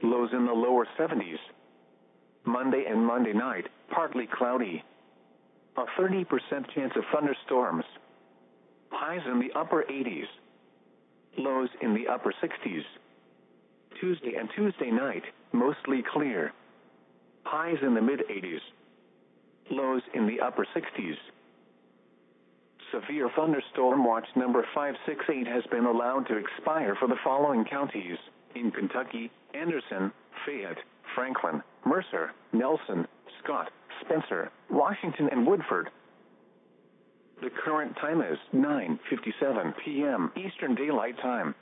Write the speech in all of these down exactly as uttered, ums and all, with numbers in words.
lows in the lower seventies. Monday and Monday night, partly cloudy. A thirty percent chance of thunderstorms. Highs in the upper eighties. Lows in the upper sixties. Tuesday and Tuesday night, mostly clear. Highs in the mid-eighties. Lows in the upper sixties. Severe thunderstorm watch number five six eight has been allowed to expire for the following counties: in Kentucky: Anderson, Fayette, Franklin, Mercer, Nelson, Scott, Spencer, Washington, and Woodford. The current time is nine fifty-seven p m Eastern Daylight Time.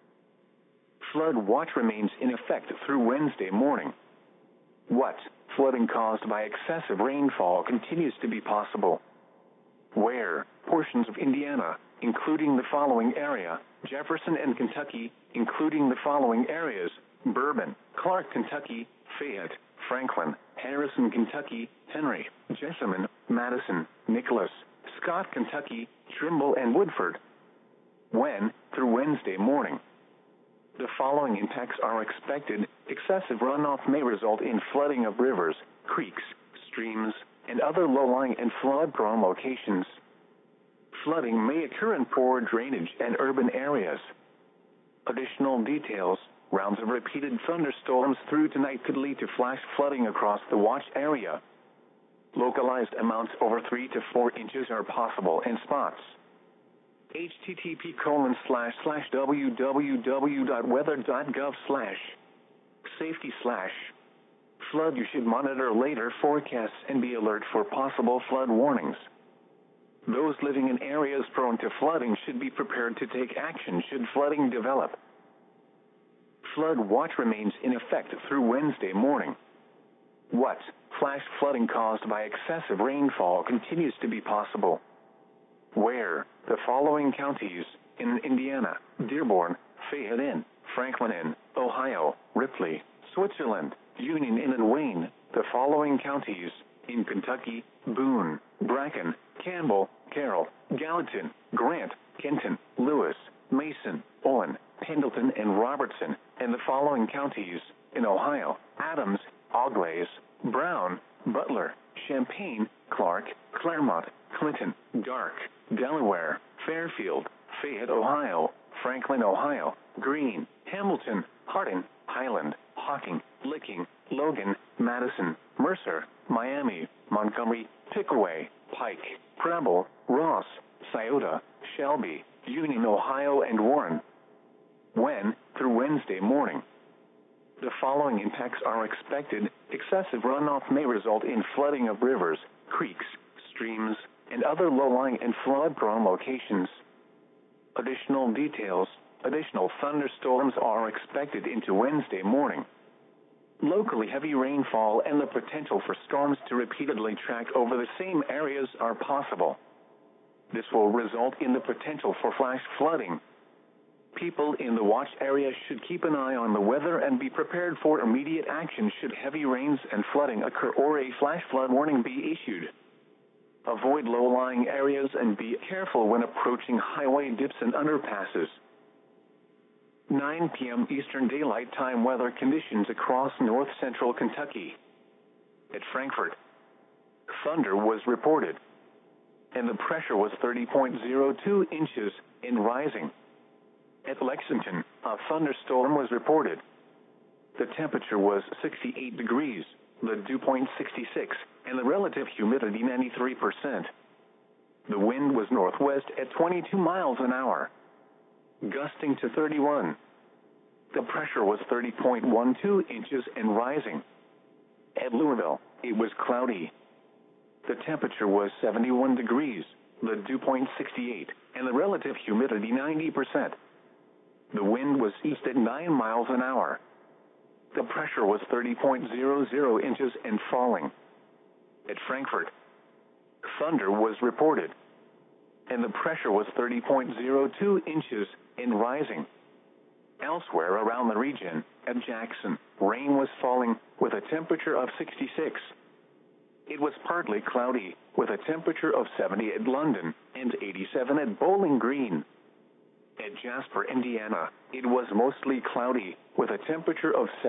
Flood watch remains in effect through Wednesday morning. What? Flooding caused by excessive rainfall continues to be possible. Where? Portions of Indiana, including the following area: Jefferson and Kentucky, including the following areas: Bourbon, Clark, Kentucky, Fayette, Franklin, Harrison, Kentucky, Henry, Jessamine, Madison, Nicholas, Scott, Kentucky, Trimble, and Woodford. When? Through Wednesday morning. The following impacts are expected. Excessive runoff may result in flooding of rivers, creeks, streams, and other low-lying and flood-prone locations. Flooding may occur in poor drainage and urban areas. Additional details: rounds of repeated thunderstorms through tonight could lead to flash flooding across the watch area. Localized amounts over three to four inches are possible in spots. http colon slash slash www.weather.gov slash safety slash flood. You should monitor later forecasts and be alert for possible flood warnings. Those living in areas prone to flooding should be prepared to take action should flooding develop. Flood watch remains in effect through Wednesday morning. What? Flash flooding caused by excessive rainfall continues to be possible. Where? The following counties: in Indiana: Dearborn, Fayette Inn, Franklin Inn, Ohio, Ripley, Switzerland, Union Inn, and Wayne. The following counties: in Kentucky: Boone, Bracken, Campbell, Carroll, Gallatin, Grant, Kenton, Lewis, Mason, Owen, Pendleton, and Robertson. And the following counties: in Ohio: Adams, Auglaize, Brown, Butler, Champaign, Clark, Claremont, Clinton, Darke, Delaware, Fairfield, Fayette, Ohio, Franklin, Ohio, Greene, Hamilton, Hardin, Highland, Hocking, Licking, Logan, Madison, Mercer, Miami, Montgomery, Pickaway, Pike, Preble, Ross, Scioto, Shelby, Union, Ohio, and Warren. When? Through Wednesday morning. The following impacts are expected. Excessive runoff may result in flooding of rivers, creeks, streams, and other low-lying and flood-prone locations. Additional details: additional thunderstorms are expected into Wednesday morning. Locally heavy rainfall and the potential for storms to repeatedly track over the same areas are possible. This will result in the potential for flash flooding. People in the watch area should keep an eye on the weather and be prepared for immediate action should heavy rains and flooding occur or a flash flood warning be issued. Avoid low-lying areas and be careful when approaching highway dips and underpasses. nine p m Eastern Daylight Time weather conditions across north-central Kentucky. At Frankfort, thunder was reported, and the pressure was thirty point zero two inches and rising. At Lexington, a thunderstorm was reported. The temperature was sixty-eight degrees, the dew point sixty-six, and the relative humidity ninety-three percent. The wind was northwest at twenty-two miles an hour, gusting to thirty-one. The pressure was thirty point one two inches and rising. At Louisville, it was cloudy. The temperature was seventy-one degrees, the dew point sixty-eight, and the relative humidity ninety percent. The wind was east at nine miles an hour. The pressure was thirty point zero zero inches and falling. At Frankfort, thunder was reported, and the pressure was thirty point zero two inches and rising. Elsewhere around the region, at Jackson, rain was falling with a temperature of sixty-six. It was partly cloudy, with a temperature of seventy at London and eighty-seven at Bowling Green. At Jasper, Indiana, it was mostly cloudy, with a temperature of